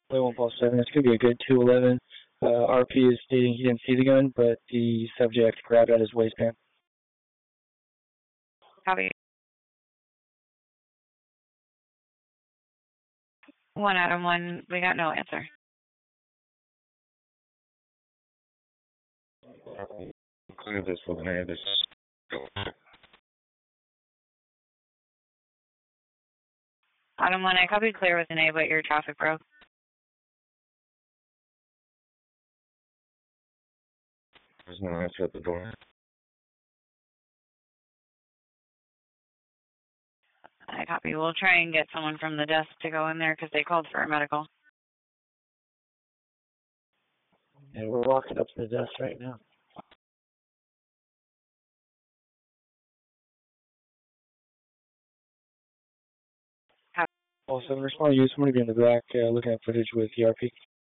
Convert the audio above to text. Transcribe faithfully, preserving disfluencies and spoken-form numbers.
one Paul seven, that's going to be a good two eleven. Uh, R P is stating he didn't see the gun, but the subject grabbed at his waistband. Copy. One Adam one, we got no answer. Clear this with an A. This Adam one, I copied clear with an A, but your traffic broke. There's no answer at the door. I copy. We'll try and get someone from the desk to go in there because they called for a medical. Yeah, we're walking up to the desk right now. Also, respond to you. Somebody be in the back uh, looking at footage with E R P.